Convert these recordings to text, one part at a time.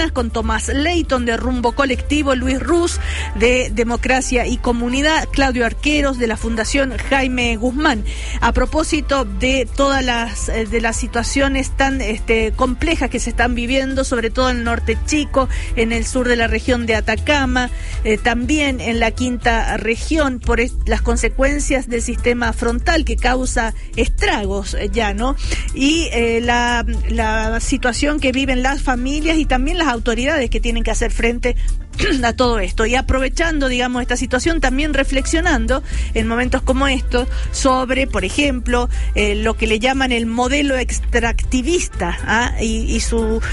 con Tomás Leighton de Rumbo Colectivo, Luis Ruz de Democracia y Comunidad, Claudio Arqueros de la Fundación Jaime Guzmán. A propósito de todas las situaciones tan complejas que se están viviendo, sobre todo en el norte chico, en el sur de la región de Atacama, también en la quinta región, por las consecuencias del sistema frontal que causa estragos ya, ¿no? Y la situación que viven las familias y también las autoridades que tienen que hacer frente a todo esto, y aprovechando, digamos, esta situación, también reflexionando en momentos como estos sobre, por ejemplo, lo que le llaman el modelo extractivista, y su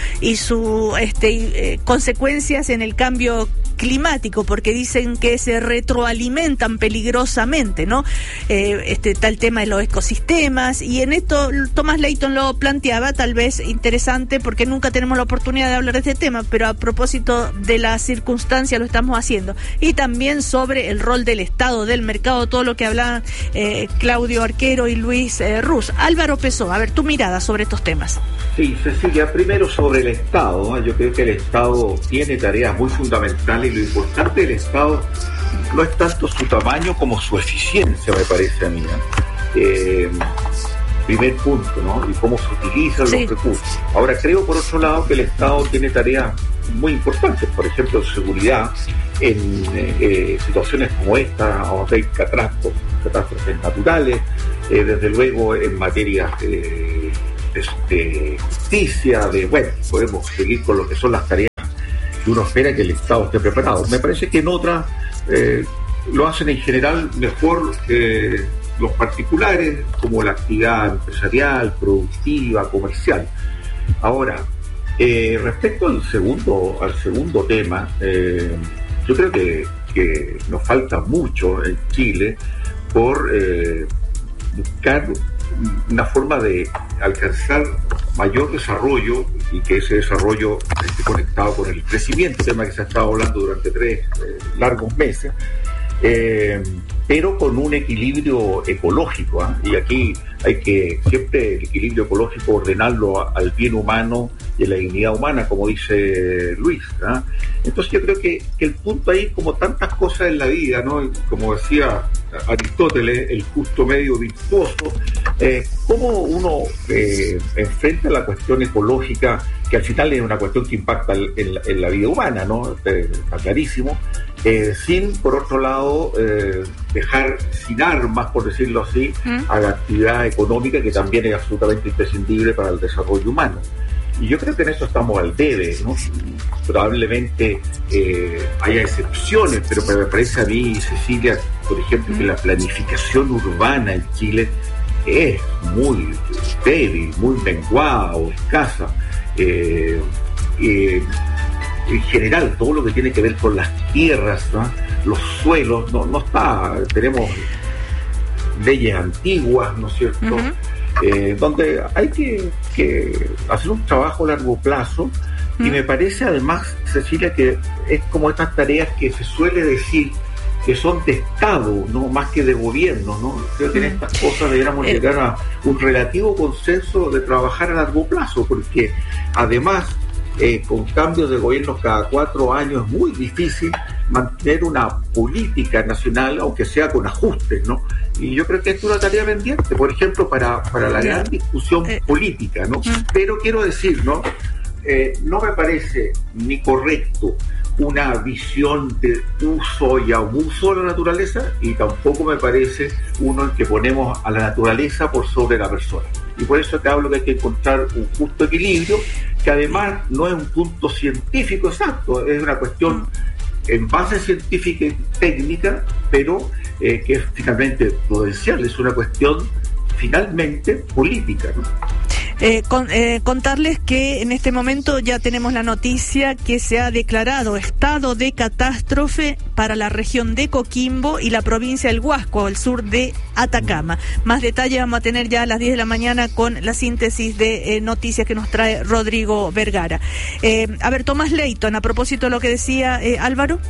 consecuencias en el cambio climático, porque dicen que se retroalimentan peligrosamente, ¿no? Está el tema de los ecosistemas, y en esto Tomás Leighton lo planteaba, tal vez interesante, porque nunca tenemos la oportunidad de hablar de este tema, pero a propósito de la circunstancia lo estamos haciendo, y también sobre el rol del Estado, del mercado, todo lo que hablaban Claudio Arquero y Luis Ruz. Álvaro Pessoa, a ver, tu mirada sobre estos temas. Sí, Cecilia, primero sobre el Estado, ¿no? Yo creo que el Estado tiene tareas muy fundamentales, y lo importante del Estado no es tanto su tamaño como su eficiencia, me parece a mí, ¿no? Primer punto, ¿no? Y cómo se utilizan los recursos. Ahora, creo, por otro lado, que el Estado tiene tareas muy importantes, por ejemplo, seguridad en situaciones como esta, donde hay catástrofes naturales, desde luego en materia de justicia, podemos seguir con lo que son las tareas que uno espera que el Estado esté preparado. Me parece que en otras lo hacen en general mejor los particulares, como la actividad empresarial, productiva, comercial. Ahora, respecto al segundo tema, yo creo que nos falta mucho en Chile por buscar una forma de alcanzar mayor desarrollo y que ese desarrollo esté conectado con el crecimiento, tema que se ha estado hablando durante 3 largos meses, pero con un equilibrio ecológico, y aquí hay que siempre el equilibrio ecológico ordenarlo al bien humano y a la dignidad humana, como dice Luis, ¿ah? Entonces yo creo que el punto ahí, como tantas cosas en la vida, ¿no? Como decía Aristóteles, el justo medio virtuoso, cómo uno enfrenta la cuestión ecológica, que al final es una cuestión que impacta en la vida humana, ¿no? Está clarísimo, sin, por otro lado, dejar sin armas, por decirlo así, a la actividad económica, que también es absolutamente imprescindible para el desarrollo humano. Y yo creo que en eso estamos al debe, ¿no? Probablemente haya excepciones, pero me parece a mí, Cecilia, por ejemplo, que la planificación urbana en Chile es muy débil, muy menguada o escasa. En general, todo lo que tiene que ver con las tierras, ¿no? Los suelos, no está. Tenemos leyes antiguas, ¿no es cierto? Donde hay que hacer un trabajo a largo plazo, y me parece además, Cecilia, que es como estas tareas que se suele decir que son de Estado, no más que de gobierno, ¿no? Creo que en estas cosas deberíamos llegar a un relativo consenso de trabajar a largo plazo, porque además con cambios de gobierno cada 4 años es muy difícil mantener una política nacional, aunque sea con ajustes, ¿no? Y yo creo que es una tarea pendiente, por ejemplo, para la gran discusión política, ¿no? Pero quiero decir, ¿no? No me parece ni correcto una visión de uso y abuso de la naturaleza, y tampoco me parece uno en que ponemos a la naturaleza por sobre la persona. Y por eso te hablo que hay que encontrar un justo equilibrio, que además no es un punto científico exacto, es una cuestión en base científica y técnica, pero que es finalmente prudencial, es una cuestión finalmente política, ¿no? Contarles que en este momento ya tenemos la noticia que se ha declarado estado de catástrofe para la región de Coquimbo y la provincia del Huasco, al sur de Atacama. Más detalles vamos a tener ya a las 10 de la mañana con la síntesis de noticias que nos trae Rodrigo Vergara. A ver, Tomás Leighton, a propósito de lo que decía Álvaro.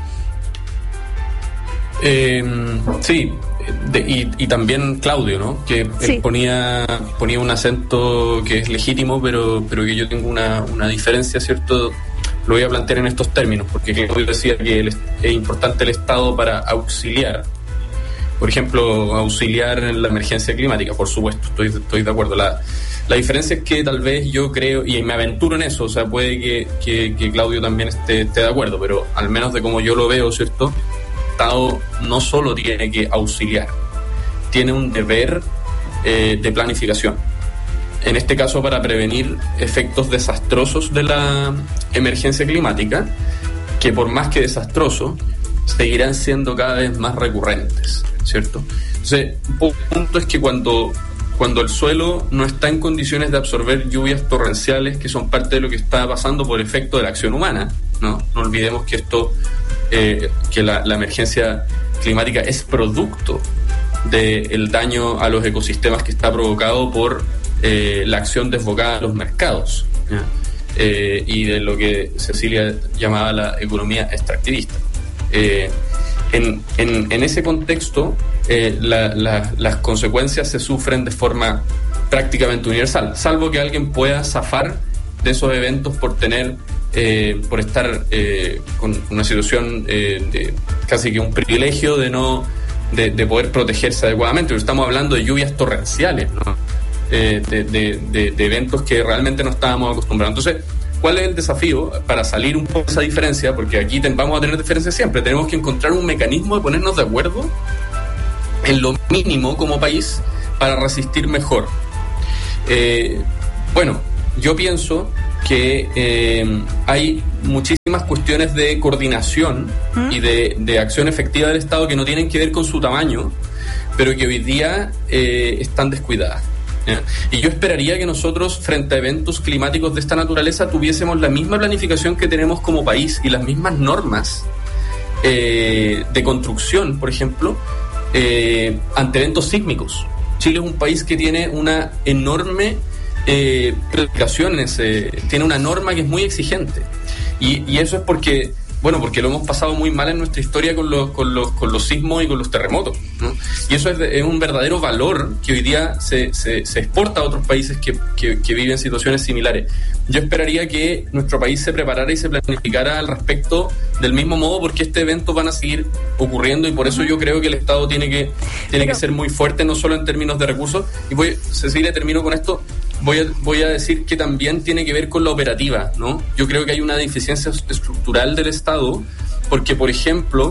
Sí, y también Claudio, ¿no? Que él ponía un acento que es legítimo, pero que yo tengo una diferencia, ¿cierto? lo voy a plantear en estos términos, porque Claudio decía que es importante el Estado para auxiliar. Por ejemplo, auxiliar en la emergencia climática, por supuesto, estoy de acuerdo. La diferencia es que tal vez yo creo, y me aventuro en eso, o sea, puede que Claudio también esté de acuerdo, pero al menos de como yo lo veo, ¿cierto? El Estado no solo tiene que auxiliar, tiene un deber de planificación. En este caso, para prevenir efectos desastrosos de la emergencia climática, que por más que desastrosos, seguirán siendo cada vez más recurrentes, ¿cierto? Entonces, un punto es que cuando el suelo no está en condiciones de absorber lluvias torrenciales, que son parte de lo que está pasando por efecto de la acción humana, no olvidemos que que la emergencia climática es producto del daño a los ecosistemas que está provocado por la acción desbocada de los mercados, y de lo que Cecilia llamaba la economía extractivista. En ese contexto, las consecuencias se sufren de forma prácticamente universal, salvo que alguien pueda zafar de esos eventos por estar con una situación de casi que un privilegio de poder protegerse adecuadamente. Pero estamos hablando de lluvias torrenciales, ¿no? De eventos que realmente no estábamos acostumbrados. Entonces, ¿cuál es el desafío para salir un poco de esa diferencia? Porque aquí vamos a tener diferencias siempre. Tenemos que encontrar un mecanismo de ponernos de acuerdo en lo mínimo como país para resistir mejor. Bueno, yo pienso que hay muchísimas cuestiones de coordinación y de acción efectiva del Estado que no tienen que ver con su tamaño, pero que hoy día están descuidadas. Y yo esperaría que nosotros, frente a eventos climáticos de esta naturaleza, tuviésemos la misma planificación que tenemos como país y las mismas normas de construcción, por ejemplo, ante eventos sísmicos. Chile es un país que tiene una enorme planificación, tiene una norma que es muy exigente. Y eso es porque lo hemos pasado muy mal en nuestra historia con los sismos y con los terremotos, ¿no? Y eso es un verdadero valor que hoy día se exporta a otros países que viven situaciones similares. Yo esperaría que nuestro país se preparara y se planificara al respecto del mismo modo, porque estos eventos van a seguir ocurriendo, y por eso yo creo que el Estado tiene que ser muy fuerte, no solo en términos de recursos. Y Cecilia, termino con esto. Voy a decir que también tiene que ver con la operativa, ¿no? Yo creo que hay una deficiencia estructural del Estado, porque, por ejemplo,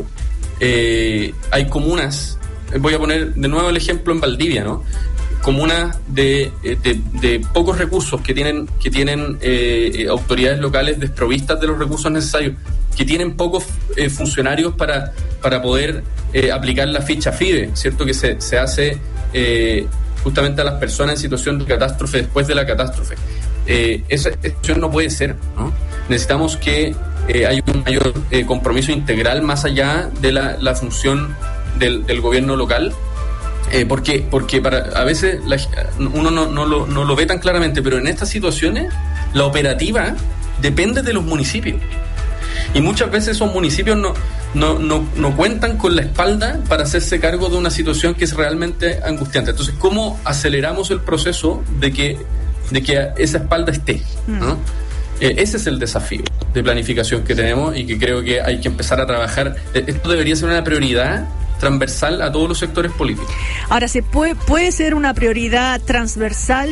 hay comunas, voy a poner de nuevo el ejemplo en Valdivia, ¿no? Comunas de pocos recursos que tienen autoridades locales desprovistas de los recursos necesarios, que tienen pocos funcionarios para poder aplicar la ficha FIDE, ¿cierto? Que se hace justamente a las personas en situación de catástrofe después de la catástrofe. Esa situación no puede ser, ¿no? Necesitamos que haya un mayor compromiso integral más allá de la función del gobierno local, porque a veces uno no lo ve tan claramente, pero en estas situaciones la operativa depende de los municipios. Y muchas veces esos municipios no cuentan con la espalda para hacerse cargo de una situación que es realmente angustiante. Entonces, ¿cómo aceleramos el proceso de que esa espalda esté, ¿no? Ese es el desafío de planificación que tenemos y que creo que hay que empezar a trabajar. Esto debería ser una prioridad transversal a todos los sectores políticos. Ahora, ¿se puede ser una prioridad transversal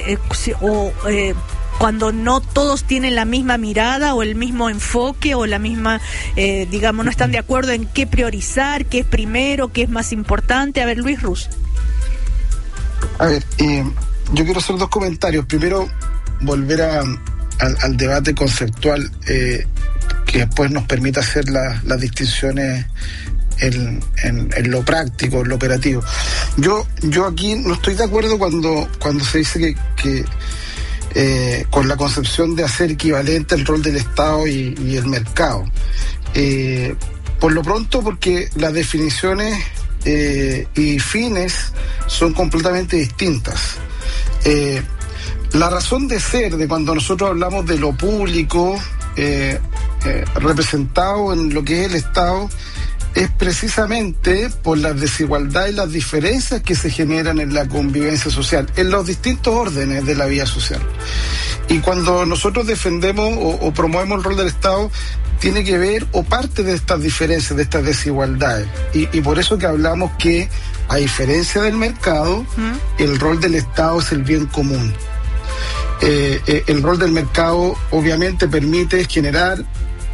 cuando no todos tienen la misma mirada o el mismo enfoque o la misma, no están de acuerdo en qué priorizar, qué es primero, qué es más importante? A ver, Luis Rus. A ver, yo quiero hacer dos comentarios. Primero, volver al debate conceptual que después nos permita hacer las distinciones en lo práctico, en lo operativo. Yo aquí no estoy de acuerdo cuando se dice que con la concepción de hacer equivalente el rol del Estado y el mercado. Por lo pronto, porque las definiciones y fines son completamente distintas. La razón de ser de cuando nosotros hablamos de lo público representado en lo que es el Estado es precisamente por las desigualdades y las diferencias que se generan en la convivencia social, en los distintos órdenes de la vida social. Y cuando nosotros defendemos o promovemos el rol del Estado, tiene que ver o parte de estas diferencias, de estas desigualdades. Y por eso que hablamos que, a diferencia del mercado, el rol del Estado es el bien común. El rol del mercado obviamente permite generar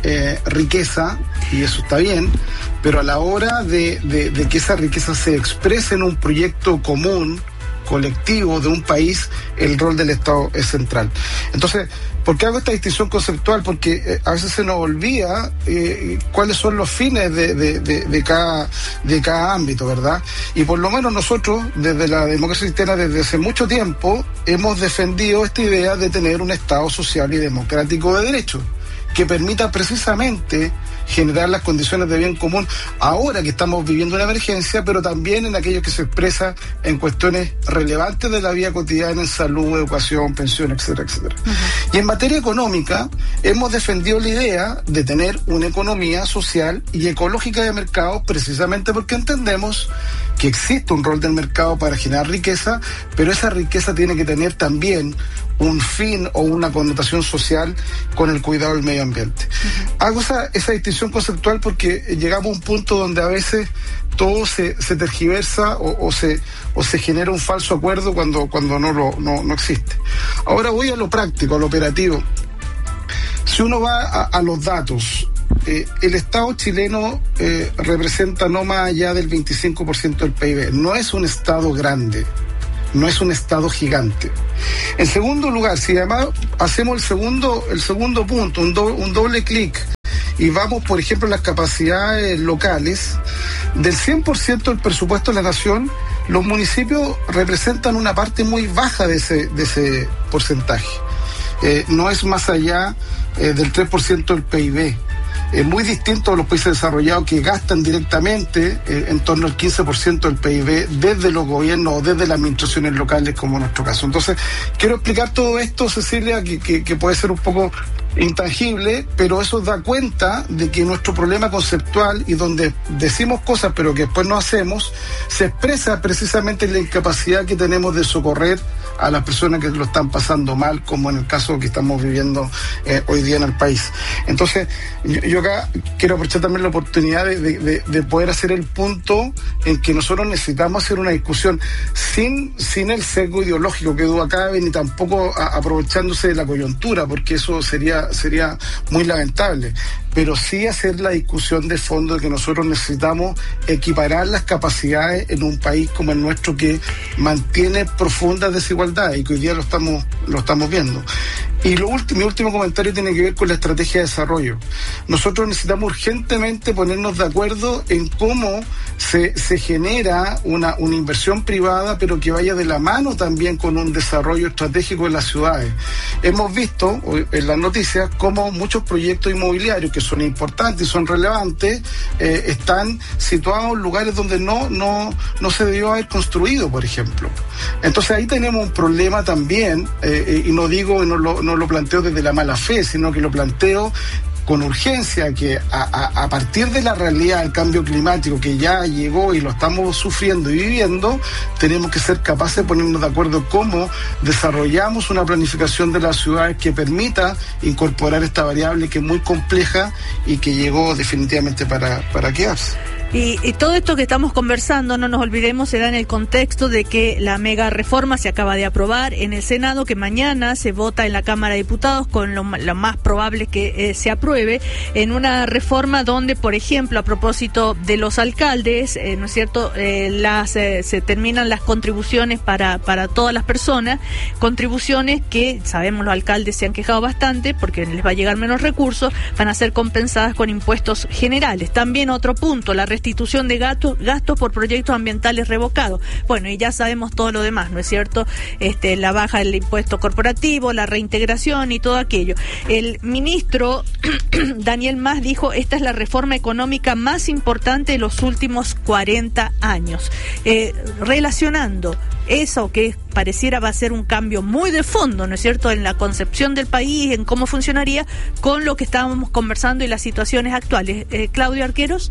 riqueza, y eso está bien, pero a la hora de que esa riqueza se exprese en un proyecto común, colectivo de un país, el rol del Estado es central. Entonces, ¿por qué hago esta distinción conceptual? Porque a veces se nos olvida cuáles son los fines de cada ámbito, ¿verdad? Y por lo menos nosotros, desde la democracia cristiana, desde hace mucho tiempo, hemos defendido esta idea de tener un Estado social y democrático de derecho, que permita precisamente generar las condiciones de bien común ahora que estamos viviendo una emergencia, pero también en aquello que se expresa en cuestiones relevantes de la vida cotidiana, en salud, educación, pensión, etcétera, etcétera. Y en materia económica, hemos defendido la idea de tener una economía social y ecológica de mercado, precisamente porque entendemos que existe un rol del mercado para generar riqueza, pero esa riqueza tiene que tener también un fin o una connotación social con el cuidado del medio ambiente. Hago esa distinción conceptual porque llegamos a un punto donde a veces todo se tergiversa o se genera un falso acuerdo cuando no existe. Ahora voy a lo práctico, a lo operativo. Si uno va a los datos, el Estado chileno representa no más allá del 25% del PIB. No es un Estado grande, no es un Estado gigante. En segundo lugar, si además hacemos el segundo punto, un doble clic, y vamos, por ejemplo, a las capacidades locales, del 100% del presupuesto de la nación, los municipios representan una parte muy baja de ese porcentaje. No es más allá del 3% del PIB. Muy distinto a los países desarrollados que gastan directamente en torno al 15% del PIB desde los gobiernos o desde las administraciones locales, como en nuestro caso. Entonces, quiero explicar todo esto, Cecilia, que puede ser un poco intangible, pero eso da cuenta de que nuestro problema conceptual, y donde decimos cosas pero que después no hacemos, se expresa precisamente en la incapacidad que tenemos de socorrer a las personas que lo están pasando mal, como en el caso que estamos viviendo hoy día en el país. Entonces, yo acá quiero aprovechar también la oportunidad de poder hacer el punto en que nosotros necesitamos hacer una discusión sin el sesgo ideológico que duda cabe, ni tampoco aprovechándose de la coyuntura, porque eso sería muy lamentable, pero sí hacer la discusión de fondo de que nosotros necesitamos equiparar las capacidades en un país como el nuestro, que mantiene profundas desigualdades y que hoy día lo estamos viendo. Y mi último comentario tiene que ver con la estrategia de desarrollo. Nosotros necesitamos urgentemente ponernos de acuerdo en cómo se genera una inversión privada, pero que vaya de la mano también con un desarrollo estratégico en las ciudades. Hemos visto en las noticias cómo muchos proyectos inmobiliarios que son importantes y son relevantes están situados en lugares donde no se debió haber construido, por ejemplo. Entonces ahí tenemos un problema también, y no lo planteo desde la mala fe, sino que lo planteo con urgencia, que a partir de la realidad del cambio climático que ya llegó y lo estamos sufriendo y viviendo, tenemos que ser capaces de ponernos de acuerdo cómo desarrollamos una planificación de las ciudades que permita incorporar esta variable que es muy compleja y que llegó definitivamente para quedarse. Y todo esto que estamos conversando, no nos olvidemos, se da en el contexto de que la mega reforma se acaba de aprobar en el Senado, que mañana se vota en la Cámara de Diputados, con lo más probable que se apruebe, en una reforma donde, por ejemplo, a propósito de los alcaldes, ¿no es cierto?, se terminan las contribuciones para todas las personas, contribuciones que, sabemos, los alcaldes se han quejado bastante porque les va a llegar menos recursos, van a ser compensadas con impuestos generales. También otro punto, la restitución de gastos por proyectos ambientales revocados. Bueno, y ya sabemos todo lo demás, ¿no es cierto? La baja del impuesto corporativo, la reintegración y todo aquello. El ministro Daniel Mas dijo: esta es la reforma económica más importante de los últimos 40 años. Relacionando eso que pareciera va a ser un cambio muy de fondo, ¿no es cierto?, en la concepción del país, en cómo funcionaría, con lo que estábamos conversando y las situaciones actuales. Claudio Arqueros.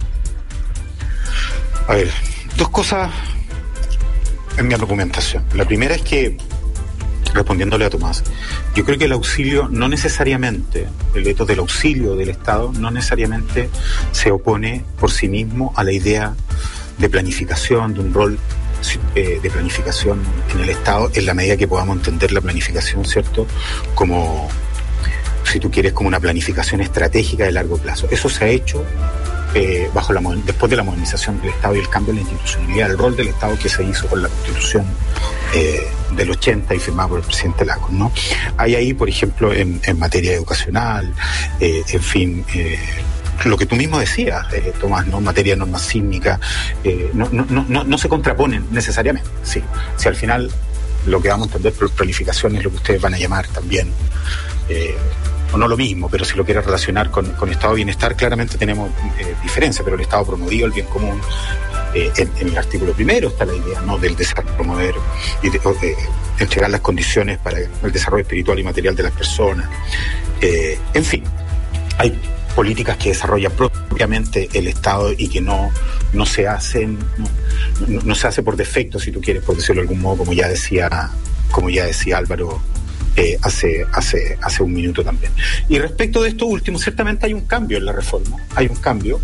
A ver, dos cosas en mi argumentación. La primera es que respondiéndole a Tomás, yo creo que el auxilio no necesariamente, el hecho del auxilio del Estado no necesariamente se opone por sí mismo a la idea de planificación, de un rol de planificación en el Estado, en la medida que podamos entender la planificación, ¿cierto?, como, si tú quieres, como una planificación estratégica de largo plazo. Eso se ha hecho después de la modernización del Estado y el cambio en la institucionalidad, el rol del Estado que se hizo con la Constitución del 80 y firmada por el presidente Lagos, ¿no? Hay ahí, por ejemplo, en materia educacional, en fin, lo que tú mismo decías, Tomás, ¿no? Materia de normas sísmicas, no se contraponen necesariamente, sí. Si al final lo que vamos a entender por planificación es lo que ustedes van a llamar también, o no lo mismo, pero si lo quieres relacionar con estado de bienestar, claramente tenemos diferencia, pero el Estado promovió el bien común. En el artículo primero está la idea, ¿no?, del desarrollo, promover y entregar las condiciones para el desarrollo espiritual y material de las personas. En fin, hay políticas que desarrolla propiamente el Estado y que no se hacen, no se hace por defecto, si tú quieres, por decirlo de algún modo, como ya decía Álvaro hace un minuto también. Y respecto de esto último, ciertamente hay un cambio en la reforma, hay un cambio.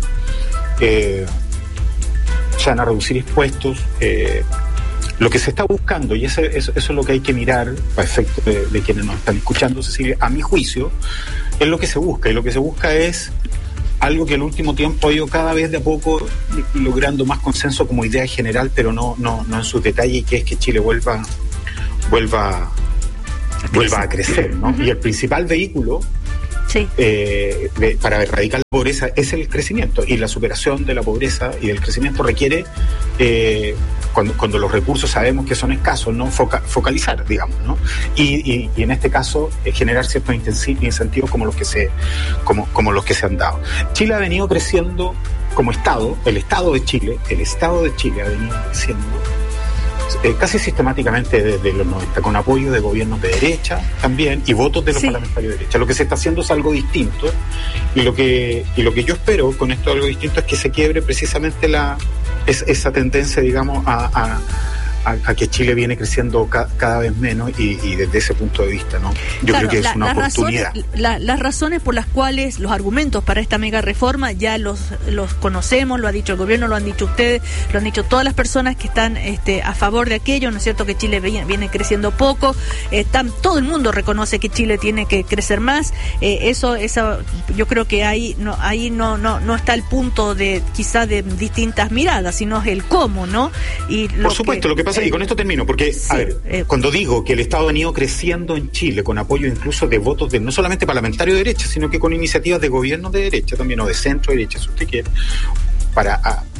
Se van a reducir impuestos. Lo que se está buscando, y eso es lo que hay que mirar para efecto de quienes nos están escuchando, Cecilia, a mi juicio, es lo que se busca. Y lo que se busca es algo que en el último tiempo ha ido cada vez de a poco logrando más consenso como idea general, pero no en sus detalles, y que es que Chile vuelva a crecer, ¿no? Y el principal vehículo para erradicar la pobreza es el crecimiento, y la superación de la pobreza y del crecimiento requiere, cuando los recursos sabemos que son escasos, ¿no?, focalizar, digamos, ¿no? Y en este caso generar ciertos incentivos como los que se han dado. Chile ha venido creciendo como Estado, el Estado de Chile ha venido creciendo casi sistemáticamente desde los 90, con apoyo de gobiernos de derecha también y votos de los parlamentarios de derecha. Lo que se está haciendo es algo distinto, y lo que yo espero con esto, algo distinto, es que se quiebre precisamente esa tendencia, digamos, a que Chile viene creciendo cada vez menos, y desde ese punto de vista, ¿no? Yo creo que es una oportunidad. Las razones por las cuales, los argumentos para esta mega reforma ya los conocemos, lo ha dicho el gobierno, lo han dicho ustedes, lo han dicho todas las personas que están a favor de aquello, ¿no es cierto?, que Chile viene creciendo poco, todo el mundo reconoce que Chile tiene que crecer más, eso yo creo que ahí no está el punto de quizá de distintas miradas, sino es el cómo, ¿no? Y por supuesto, lo que pasa, y con esto termino, porque, a ver, cuando digo que el Estado ha venido creciendo en Chile con apoyo incluso de votos de no solamente parlamentarios de derecha, sino que con iniciativas de gobiernos de derecha también, o de centro derecha, si usted quiere, para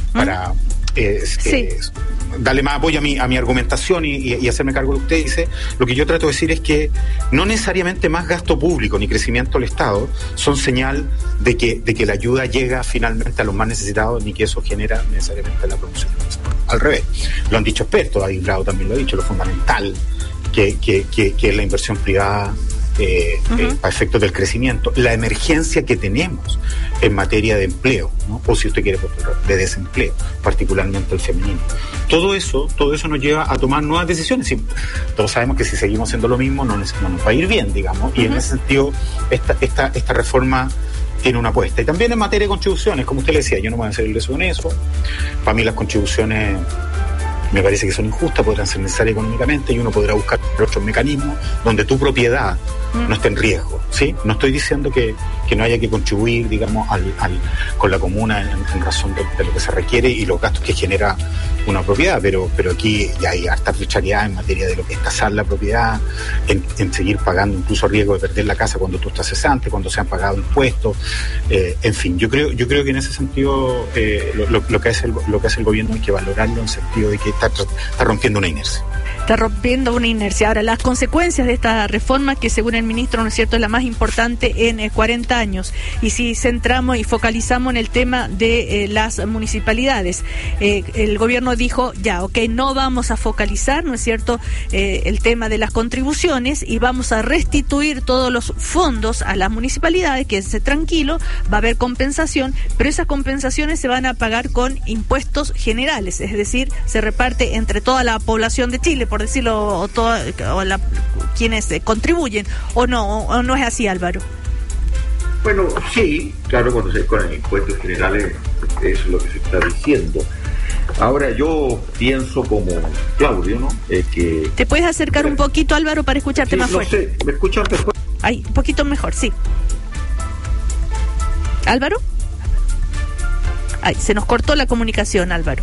darle más apoyo a mi argumentación y hacerme cargo de lo que usted dice, lo que yo trato de decir es que no necesariamente más gasto público ni crecimiento del Estado son señal de que la ayuda llega finalmente a los más necesitados, ni que eso genera necesariamente la promoción. Al revés, lo han dicho expertos, David Bravo también lo ha dicho, lo fundamental que es la inversión privada para efectos del crecimiento, la emergencia que tenemos en materia de empleo, ¿no?, o si usted quiere, de desempleo, particularmente el femenino. Todo eso nos lleva a tomar nuevas decisiones. Y todos sabemos que si seguimos haciendo lo mismo no nos va a ir bien, digamos, y en ese sentido esta reforma tiene una apuesta. Y también en materia de contribuciones, como usted le decía, yo no voy a hacer el con eso. Para mí las contribuciones me parece que son injustas, podrán ser necesarias económicamente, y uno podrá buscar otros mecanismos donde tu propiedad no esté en riesgo, ¿sí? No estoy diciendo que no haya que contribuir, digamos, con la comuna en razón de lo que se requiere y los gastos que genera una propiedad, pero aquí ya hay harta arbitrariedad en materia de lo que es tasar la propiedad, en seguir pagando incluso riesgo de perder la casa cuando tú estás cesante, cuando se han pagado impuestos, en fin, yo creo que en ese sentido lo que hace el gobierno hay que valorarlo en sentido de que está rompiendo una inercia. Está rompiendo una inercia. Ahora, las consecuencias de esta reforma, que según el ministro, ¿no es cierto?, es la más importante en 40 años. Y si centramos y focalizamos en el tema de las municipalidades, el gobierno dijo, no vamos a focalizar, ¿no es cierto?, el tema de las contribuciones, y vamos a restituir todos los fondos a las municipalidades, quédense tranquilo, va a haber compensación, pero esas compensaciones se van a pagar con impuestos generales, es decir, se reparte entre toda la población de Chile, por decirlo, o quienes contribuyen, o no es así, Álvaro. Bueno, sí, claro, cuando se cobran impuestos generales, eso es lo que se está diciendo. Ahora yo pienso como Claudio, ¿no? Que ¿te puedes acercar un poquito, Álvaro, para escucharte más fuerte? No sé, ¿me escuchan mejor? Ay, un poquito mejor, sí. ¿Álvaro? Ay, se nos cortó la comunicación, Álvaro.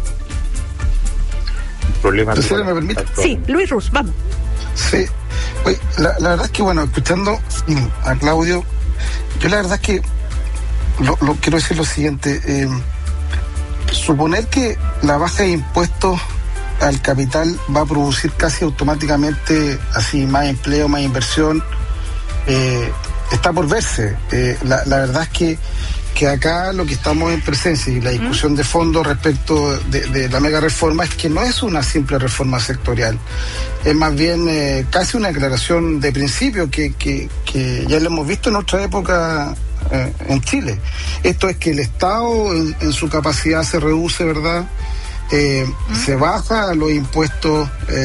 Problema. ¿me permite? Sí, Luis Rus, vamos. Sí, oye, la verdad es que, bueno, escuchando a Claudio, yo la verdad es que lo quiero decir lo siguiente. Suponer que la baja de impuestos al capital va a producir casi automáticamente así más empleo, más inversión, está por verse. La verdad es que acá lo que estamos en presencia y la discusión de fondo respecto de la mega reforma es que no es una simple reforma sectorial, es más bien casi una declaración de principio que ya lo hemos visto en otra época en Chile. Esto es que el Estado en su capacidad se reduce, ¿verdad? Se baja los impuestos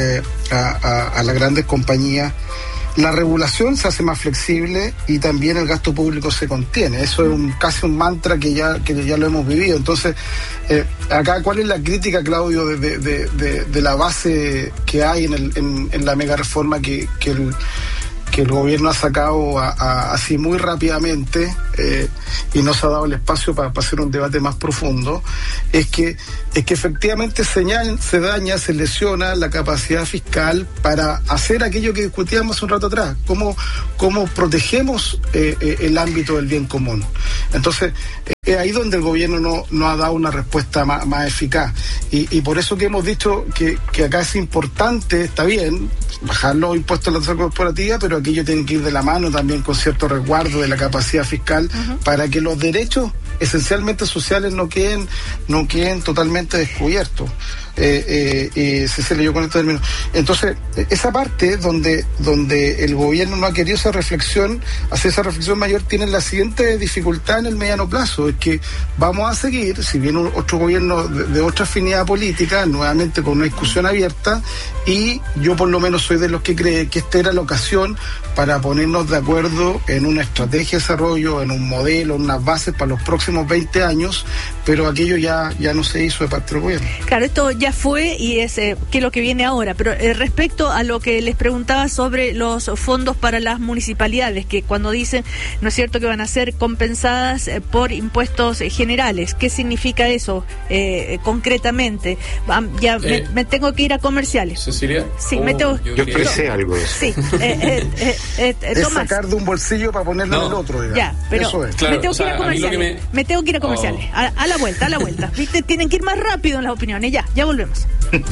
a las grandes compañías, la regulación se hace más flexible y también el gasto público se contiene. Eso es casi un mantra que ya lo hemos vivido. Entonces, acá, ¿cuál es la crítica, Claudio, de la base que hay en la mega reforma que el gobierno ha sacado así muy rápidamente y no se ha dado el espacio para hacer un debate más profundo? Es que efectivamente se daña, se lesiona la capacidad fiscal para hacer aquello que discutíamos un rato atrás, cómo protegemos el ámbito del bien común. Entonces, es ahí donde el gobierno no ha dado una respuesta más eficaz. Y por eso que hemos dicho que acá es importante, está bien, bajar los impuestos a la tasa corporativa, pero aquello tiene que ir de la mano también con cierto resguardo de la capacidad fiscal para que los derechos esencialmente sociales no queden totalmente descubiertos. Se leyó con este término. Entonces, esa parte donde el gobierno no ha querido hacer esa reflexión mayor, tiene la siguiente dificultad en el mediano plazo, es que vamos a seguir, si viene otro gobierno de otra afinidad política, nuevamente con una discusión abierta, y yo por lo menos soy de los que cree que esta era la ocasión para ponernos de acuerdo en una estrategia de desarrollo, en un modelo, en unas bases para los próximos 20 años, pero aquello ya no se hizo de parte del gobierno. Claro, esto ya fue y es que es lo que viene ahora, pero respecto a lo que les preguntaba sobre los fondos para las municipalidades, que cuando dicen, ¿no es cierto?, que van a ser compensadas por impuestos generales, ¿qué significa eso concretamente? Me tengo que ir a comerciales. ¿Cecilia? Sí, me tengo... Yo expresé algo de eso. Sí, es Tomás. sacar de un bolsillo para ponerlo en el otro, digamos. Ya, pero eso es. Claro, me tengo que ir a comerciales. Me tengo que ir a comerciales. A la vuelta. ¿Viste? Tienen que ir más rápido en las opiniones. Ya volvemos.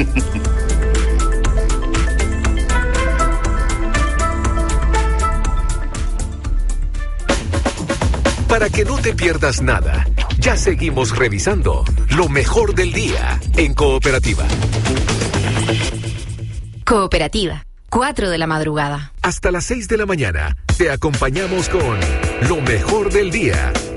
Para que no te pierdas nada, ya seguimos revisando lo mejor del día en Cooperativa. Cooperativa, 4 de la madrugada. Hasta las 6 de la mañana te acompañamos con lo mejor del día